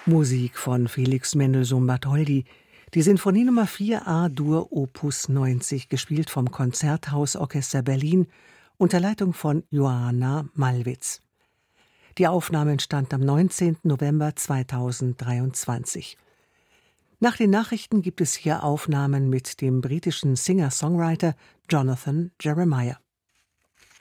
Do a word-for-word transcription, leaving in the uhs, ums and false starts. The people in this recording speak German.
Musik von Felix Mendelssohn Bartholdy. Die Sinfonie Nummer vier A-Dur Opus neunzig, gespielt vom Konzerthausorchester Berlin unter Leitung von Joanna Malwitz. Die Aufnahme entstand am neunzehnten November zweitausenddreiundzwanzig. Nach den Nachrichten gibt es hier Aufnahmen mit dem britischen Singer-Songwriter Jonathan Jeremiah.